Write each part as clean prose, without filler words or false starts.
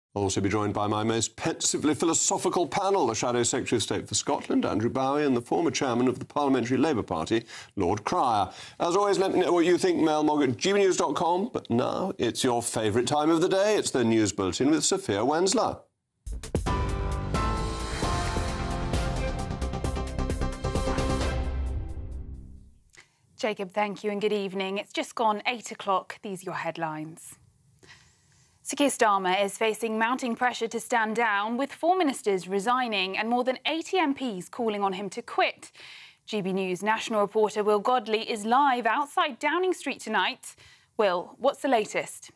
I'll also be joined by my most pensively philosophical panel, the Shadow Secretary of State for Scotland, Andrew Bowie, and the former chairman of the Parliamentary Labour Party, Lord Cryer. As always, let me know what you think, mailmog at gbnews.com. But now it's your favourite time of the day. It's the News Bulletin with Sophia Wensler. Jacob, thank you and good evening. It's just gone 8 o'clock. These are your headlines. Sir Keir Starmer is facing mounting pressure to stand down, with 4 ministers resigning and more than 80 MPs calling on him to quit. GB News national reporter Will Godley is live outside Downing Street tonight. Will, what's the latest?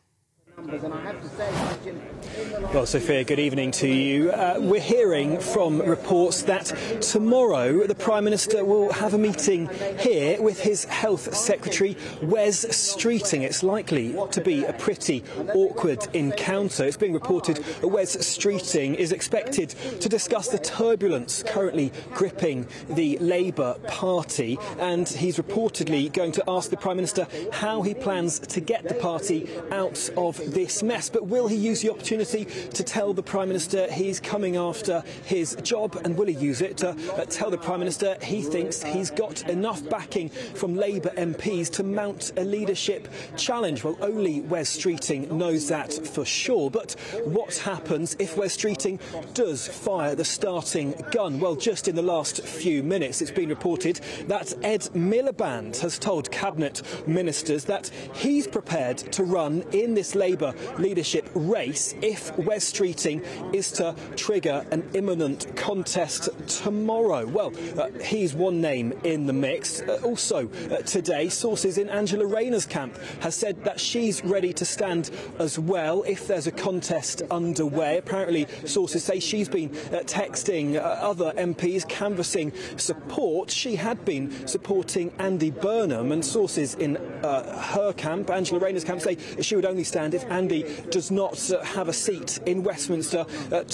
Well, Sophia, good evening to you. We're hearing from reports that tomorrow the Prime Minister will have a meeting here with his Health Secretary, Wes Streeting. It's likely to be a pretty awkward encounter. It's being reported that Wes Streeting is expected to discuss the turbulence currently gripping the Labour Party, and he's reportedly going to ask the Prime Minister how he plans to get the party out of this mess. But will he use the opportunity to tell the Prime Minister he's coming after his job, and will he use it to tell the Prime Minister he thinks he's got enough backing from Labour MPs to mount a leadership challenge? Well, only Wes Streeting knows that for sure. But what happens if Wes Streeting does fire the starting gun? Well, just in the last few minutes it's been reported that Ed Miliband has told Cabinet ministers that he's prepared to run in this Labour leadership race if Wes Streeting is to trigger an imminent contest tomorrow. Well, he's one name in the mix. Also today, sources in Angela Rayner's camp has said that she's ready to stand as well if there's a contest underway. Apparently, sources say she's been texting other MPs, canvassing support. She had been supporting Andy Burnham, and sources in her camp, Angela Rayner's camp, say she would only stand if Andy does not have a seat in Westminster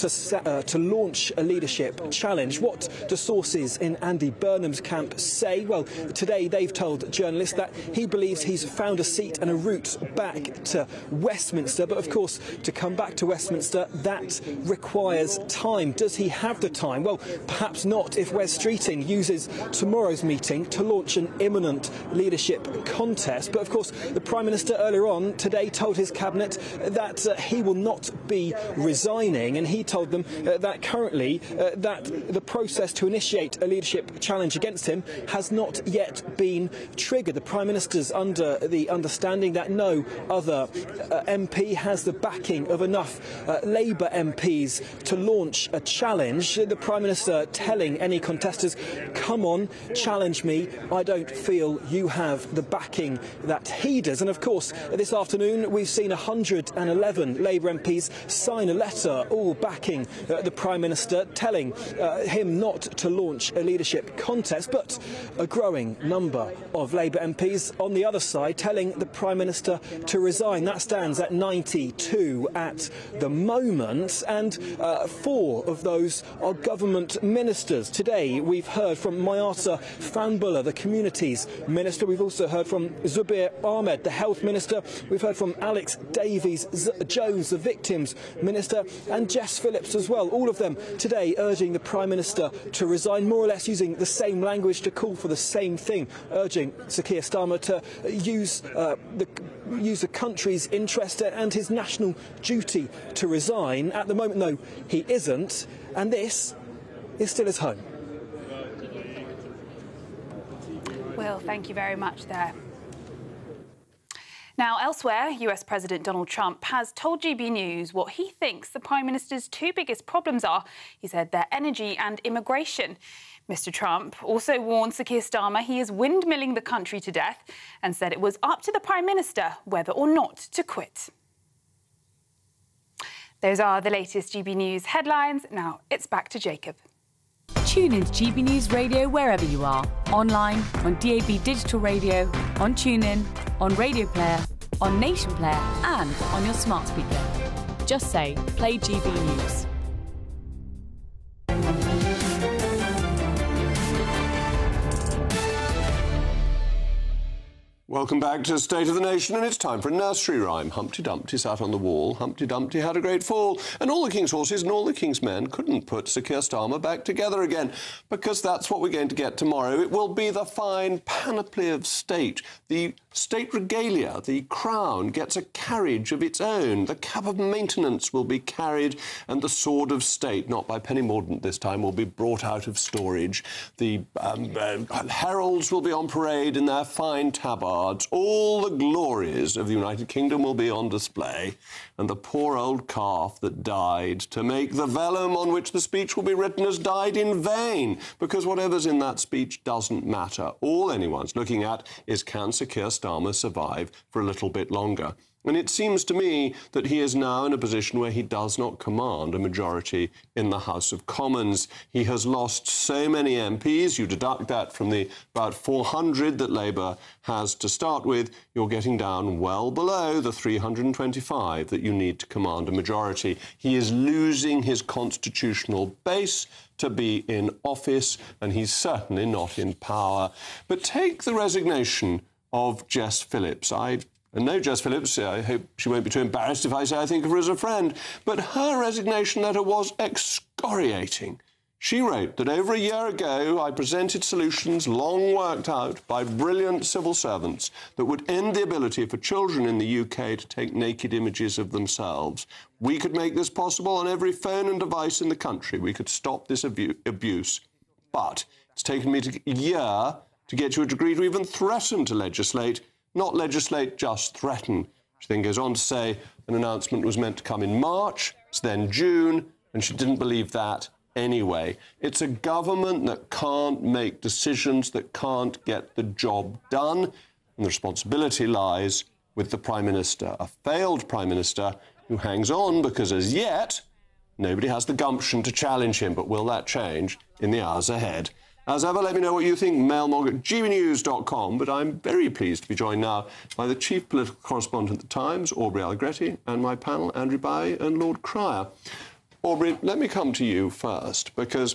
to launch a leadership challenge. What do sources in Andy Burnham's camp say? Well, today they've told journalists that he believes he's found a seat and a route back to Westminster. But of course, to come back to Westminster, that requires time. Does he have the time? Well, perhaps not if Wes Streeting uses tomorrow's meeting to launch an imminent leadership contest. But of course, the Prime Minister earlier on today told his Cabinet that he will not be resigning, and he told them that currently that the process to initiate a leadership challenge against him has not yet been triggered. The Prime Minister's under the understanding that no other MP has the backing of enough Labour MPs to launch a challenge. The Prime Minister telling any contestants, come on, challenge me. I don't feel you have the backing that he does. And of course, this afternoon we've seen 111 Labour MPs sign a letter all backing the Prime Minister, telling him not to launch a leadership contest, but a growing number of Labour MPs on the other side telling the Prime Minister to resign. That stands at 92 at the moment, and 4 of those are government ministers. Today we've heard from Mayata Fanbullah, the Communities Minister. We've also heard from Zubir Ahmed, the Health Minister. We've heard from Alex Davies-Jones, the Victims Minister, and Jess Phillips as well. All of them today urging the Prime Minister to resign, more or less using the same language to call for the same thing, urging Sir Keir Starmer to use the country's interest and his national duty to resign. At the moment, no, he isn't, and this is still his home. Will, thank you very much there. Now, elsewhere, US President Donald Trump has told GB News what he thinks the Prime Minister's 2 biggest problems are. He said they're energy and immigration. Mr Trump also warned Sir Keir Starmer he is windmilling the country to death and said it was up to the Prime Minister whether or not to quit. Those are the latest GB News headlines. Now it's back to Jacob. Tune in to GB News Radio wherever you are. Online, on DAB digital radio, on TuneIn, on Radio Player, on Nation Player and on your smart speaker. Just say, play GB News. Well, Welcome back to State of the Nation, and it's time for a nursery rhyme. Humpty Dumpty sat on the wall, Humpty Dumpty had a great fall, and all the king's horses and all the king's men couldn't put Sir Keir Starmer back together again, because that's what we're going to get tomorrow. It will be the fine panoply of state. The state regalia, the crown, gets a carriage of its own. The cap of maintenance will be carried, and the sword of state, not by Penny Mordaunt this time, will be brought out of storage. The heralds will be on parade in their fine tabards. All the glories of the United Kingdom will be on display, and the poor old calf that died to make the vellum on which the speech will be written has died in vain, because whatever's in that speech doesn't matter. All anyone's looking at is, can Sir Keir Starmer survive for a little bit longer? And it seems to me that he is now in a position where he does not command a majority in the House of Commons. He has lost so many MPs. You deduct that from the about 400 that Labour has to start with, you're getting down well below the 325 that you need to command a majority. He is losing his constitutional base to be in office, and he's certainly not in power. But take the resignation of Jess Phillips. And no, Jess Phillips, I hope she won't be too embarrassed if I say I think of her as a friend, but her resignation letter was excoriating. She wrote that over a year ago I presented solutions long worked out by brilliant civil servants that would end the ability for children in the UK to take naked images of themselves. We could make this possible on every phone and device in the country. We could stop this abuse. But it's taken me a year to get you a degree to even threaten to legislate. Not legislate, just threaten. She then goes on to say an announcement was meant to come in March, it's then June, and she didn't believe that anyway. It's a government that can't make decisions, that can't get the job done, and the responsibility lies with the Prime Minister, a failed Prime Minister who hangs on because, as yet, nobody has the gumption to challenge him. But will that change in the hours ahead? As ever, let me know what you think, mailmog@gbnews.com, but I'm very pleased to be joined now by the chief political correspondent at The Times, Aubrey Allegretti, and my panel, Andrew Bowie and Lord Cryer. Aubrey, let me come to you first, because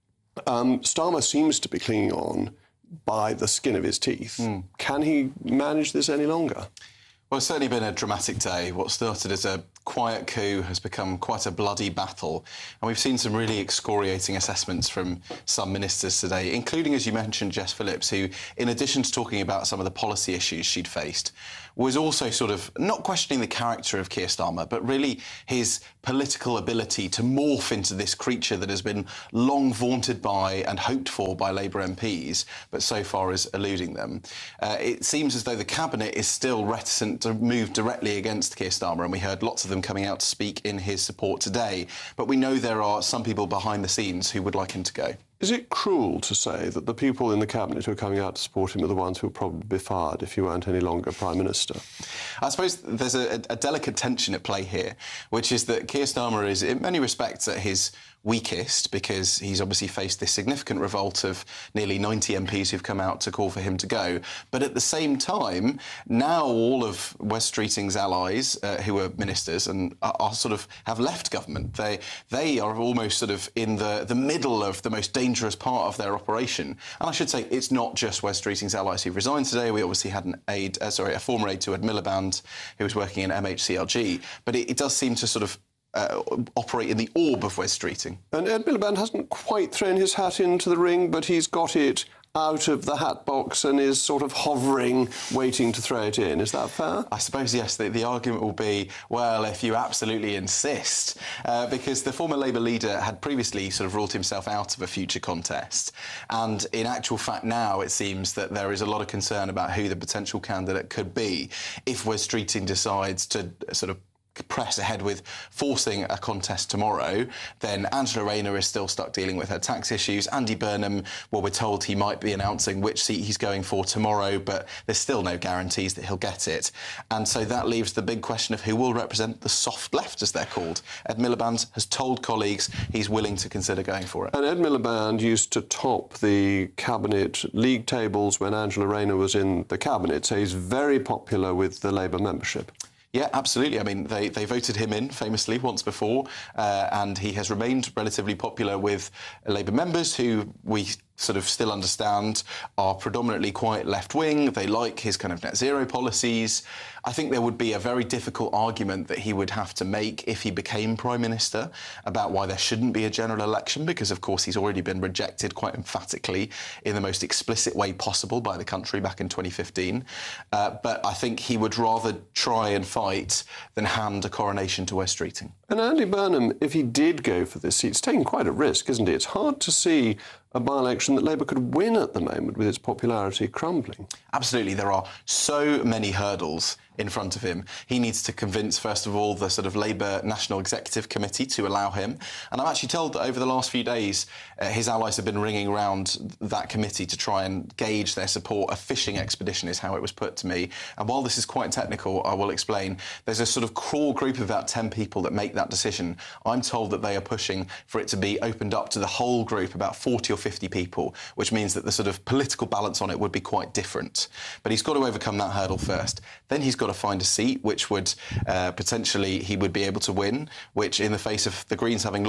Starmer seems to be clinging on by the skin of his teeth. Can he manage this any longer? Well, it's certainly been a dramatic day. What started as a quiet coup has become quite a bloody battle. And we've seen some really excoriating assessments from some ministers today, including, as you mentioned, Jess Phillips, who, in addition to talking about some of the policy issues she'd faced, was also sort of not questioning the character of Keir Starmer, but really his political ability to morph into this creature that has been long vaunted by and hoped for by Labour MPs, but so far is eluding them. It seems as though the Cabinet is still reticent to move directly against Keir Starmer, and we heard lots of them coming out to speak in his support today. But we know there are some people behind the scenes who would like him to go. Is it cruel to say that the people in the Cabinet who are coming out to support him are the ones who will probably be fired if you weren't any longer Prime Minister? I suppose there's a delicate tension at play here, which is that Keir Starmer is, in many respects, at his weakest, because he's obviously faced this significant revolt of nearly 90 MPs who've come out to call for him to go. But at the same time, now all of Wes Streeting's allies, who are ministers and are sort of have left government, they are almost sort of in the middle of the most dangerous part of their operation. And I should say, it's not just Wes Streeting's allies who've resigned today. We obviously had a former aide to Ed Miliband who was working in MHCLG. But it does seem to sort of operate in the orb of Wes Streeting. And Ed Miliband hasn't quite thrown his hat into the ring, but he's got it out of the hat box and is sort of hovering, waiting to throw it in. Is that fair? I suppose, yes. The argument will be, well, if you absolutely insist, because the former Labour leader had previously sort of ruled himself out of a future contest. And in actual fact now, it seems that there is a lot of concern about who the potential candidate could be if Wes Streeting decides to sort of press ahead with forcing a contest tomorrow. Then Angela Rayner is still stuck dealing with her tax issues. Andy Burnham, well, we're told he might be announcing which seat he's going for tomorrow, but there's still no guarantees that he'll get it. And so that leaves the big question of who will represent the soft left, as they're called. Ed Miliband has told colleagues he's willing to consider going for it. And Ed Miliband used to top the Cabinet league tables when Angela Rayner was in the Cabinet, so he's very popular with the Labour membership. Yeah, absolutely. I mean, they voted him in famously once before, and he has remained relatively popular with Labour members who we sort of still understand, are predominantly quite left-wing. They like his kind of net zero policies. I think there would be a very difficult argument that he would have to make if he became Prime Minister about why there shouldn't be a general election, because, of course, he's already been rejected quite emphatically in the most explicit way possible by the country back in 2015. But I think he would rather try and fight than hand a coronation to Wes Streeting. And Andy Burnham, if he did go for this seat, it's taking quite a risk, isn't it? It's hard to see a by-election that Labour could win at the moment with its popularity crumbling. Absolutely. There are so many hurdles in front of him. He needs to convince, first of all, the sort of Labour National Executive Committee to allow him. And I'm actually told that over the last few days, his allies have been ringing around that committee to try and gauge their support. A fishing expedition is how it was put to me. And while this is quite technical, I will explain, there's a sort of core group of about 10 people that make that decision. I'm told that they are pushing for it to be opened up to the whole group, about 40 or 50 people, which means that the sort of political balance on it would be quite different. But he's got to overcome that hurdle first. Then he's got to find a seat which would potentially he would be able to win, which in the face of the Greens having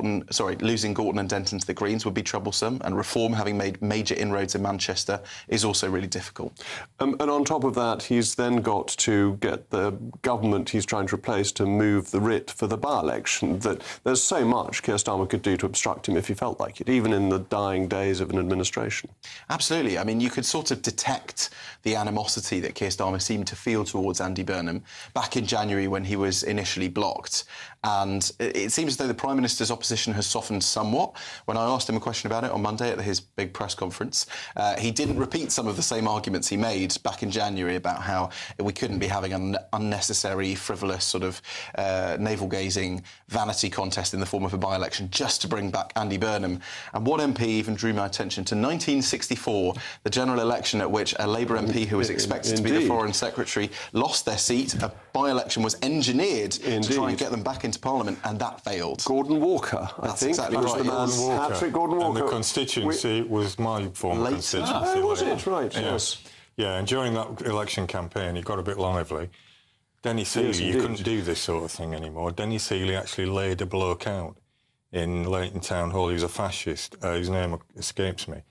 losing Gorton and Denton to the Greens would be troublesome, and Reform having made major inroads in Manchester is also really difficult. And on top of that, he's then got to get the government he's trying to replace to move the writ for the by-election. That there's so much Keir Starmer could do to obstruct him if he felt like it, even in the dying days of an administration. Absolutely. I mean, you could sort of detect the animosity that Keir Starmer seemed to feel towards Andy Burnham back in January when he was initially blocked. And it seems as though the Prime Minister's opposition has softened somewhat. When I asked him a question about it on Monday at his big press conference, he didn't repeat some of the same arguments he made back in January about how we couldn't be having an unnecessary, frivolous sort of navel-gazing vanity contest in the form of a by-election just to bring back Andy Burnham. And one MP even drew my attention to 1964, the general election at which a Labour MP who was expected to be the Foreign Secretary lost their seat. A by-election was engineered to try and get them back into Parliament, and that failed. Gordon Walker, I think. Exactly right. Patrick Gordon Walker. And the constituency was my former constituency. Was it? Right, yes. Yeah, and during that election campaign, it got a bit lively. Dennis Healey, you couldn't do this sort of thing anymore. Dennis Healey actually laid a bloke out in Leighton Town Hall. He was a fascist. His name escapes me.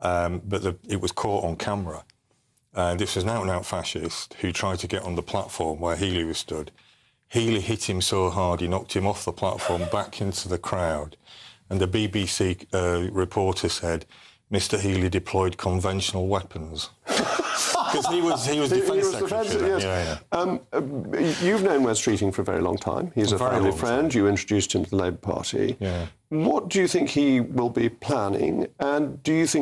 But it was caught on camera. This was an out-and-out fascist who tried to get on the platform where Healey was stood. Healey hit him so hard he knocked him off the platform back into the crowd. And the BBC reporter said, Mr. Healey deployed conventional weapons. Because he was Defence Secretary. Yes. Yeah. You've known Wes Streeting for a very long time. He's a family friend. You introduced him to the Labour Party. Yeah. What do you think he will be planning? And do you think